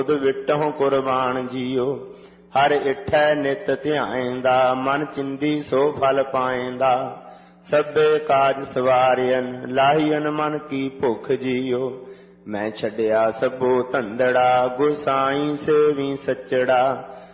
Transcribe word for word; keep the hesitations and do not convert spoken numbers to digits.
ਵਿਟਹੁ ਕੁਰਬਾਨ ਜੀਓ। ਹਰ ਇਠੈ ਨਿਤ ਧਿਆਇਂਦਾ, ਮਨ ਚਿੰਦੀ ਸੋ ਫਲ ਪਾਇਂਦਾ। ਸਭੇ ਕਾਜ ਸਵਾਰਿਅਨ, ਲਾਹੀਅਨ ਮਨ ਕੀ ਭੁਖ ਜੀਓ। ਮੈਂ ਛੱਡਿਆ ਸਭੋ ਧੰਦੜਾ, ਗੁਸਾਈ ਸੇਵੀ ਸੱਚੜਾ।